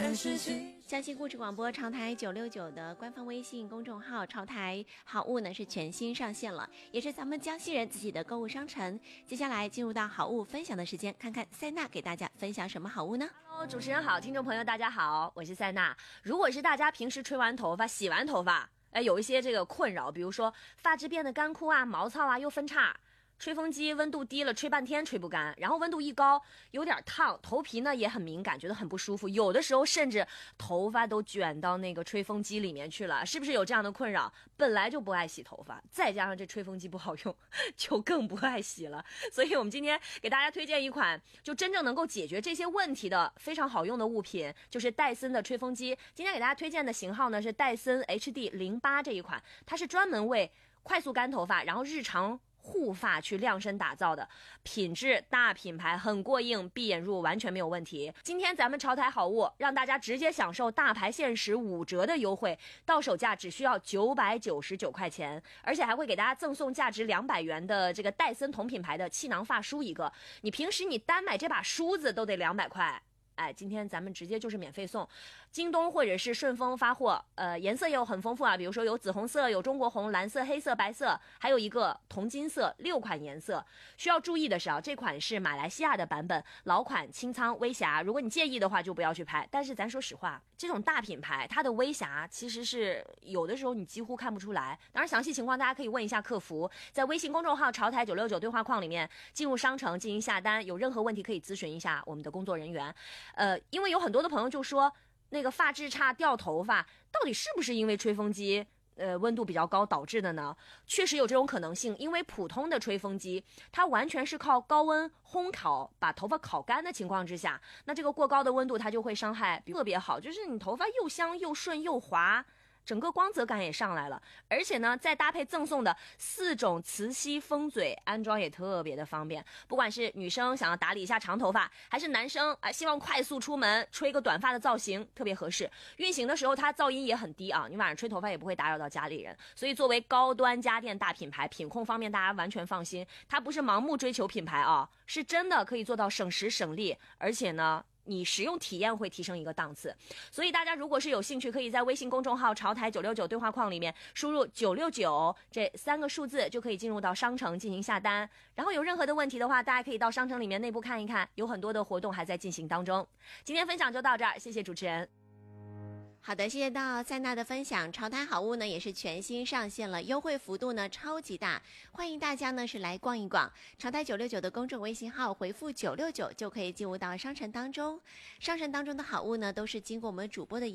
江西故事广播潮台969的官方微信公众号潮台好物呢是全新上线了，也是咱们江西人自己的购物商城。接下来进入到好物分享的时间，看看塞娜给大家分享什么好物呢？ Hello， 主持人好，听众朋友大家好，我是塞娜。如果是大家平时吹完头发洗完头发有一些这个困扰，比如说发质变得干枯啊，毛糙啊，又分叉，吹风机温度低了吹半天吹不干，然后温度一高有点烫，头皮呢也很敏感，觉得很不舒服，有的时候甚至头发都卷到那个吹风机里面去了，是不是有这样的困扰？本来就不爱洗头发，再加上这吹风机不好用，就更不爱洗了。所以我们今天给大家推荐一款就真正能够解决这些问题的非常好用的物品，就是戴森的吹风机。今天给大家推荐的型号呢是戴森 HD08 这一款，它是专门为快速干头发然后日常护发去量身打造的，品质大品牌，很过硬，闭眼入完全没有问题。今天咱们潮台好物让大家直接享受大牌限时5折的优惠，到手价只需要999块钱，而且还会给大家赠送价值200元的这个戴森同品牌的气囊发梳一个，你平时你单买这把梳子都得200块。今天咱们直接就是免费送，京东或者是顺丰发货，颜色也有很丰富啊，比如说有紫红色，有中国红，蓝色、黑色、白色，还有一个铜金色，6款颜色。需要注意的是啊，这款是马来西亚的版本，老款清仓微瑕，如果你介意的话就不要去拍。但是咱说实话，这种大品牌它的微瑕其实是有的时候你几乎看不出来。当然详细情况大家可以问一下客服，在微信公众号潮台969对话框里面进入商城进行下单，有任何问题可以咨询一下我们的工作人员。因为有很多的朋友就说那个发质差掉头发到底是不是因为吹风机温度比较高导致的呢？确实有这种可能性，因为普通的吹风机它完全是靠高温烘烤把头发烤干的情况之下，那这个过高的温度它就会伤害特别好，就是你头发又香又顺又滑，整个光泽感也上来了，而且呢再搭配赠送的4种磁吸风嘴，安装也特别的方便。不管是女生想要打理一下长头发，还是男生希望快速出门吹个短发的造型，特别合适。运行的时候它噪音也很低啊，你晚上吹头发也不会打扰到家里人。所以作为高端家电大品牌，品控方面大家完全放心，它不是盲目追求品牌啊，是真的可以做到省时省力，而且呢你使用体验会提升一个档次。所以大家如果是有兴趣，可以在微信公众号潮台969对话框里面输入969这3个数字，就可以进入到商城进行下单。然后有任何的问题的话，大家可以到商城里面内部看一看，有很多的活动还在进行当中。今天分享就到这儿，谢谢主持人。 好的，谢谢到塞娜的分享。潮台好物呢也是全新上线了，优惠幅度呢超级大，欢迎大家呢是来逛一逛。潮台969的公众微信号回复969就可以进入到商城当中，商城当中的好物呢都是经过我们主播的